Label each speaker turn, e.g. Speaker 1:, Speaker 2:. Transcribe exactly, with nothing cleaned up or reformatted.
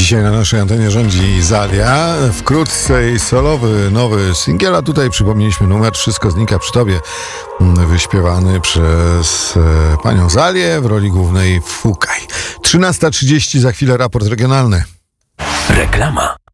Speaker 1: Dzisiaj na naszej antenie rządzi Zalia. Wkrótce jej solowy, nowy singiel, a tutaj przypomnieliśmy numer Wszystko znika przy tobie, wyśpiewany przez e, panią Zalię w roli głównej Fukaj. trzynasta trzydzieści, za chwilę raport regionalny.
Speaker 2: Reklama.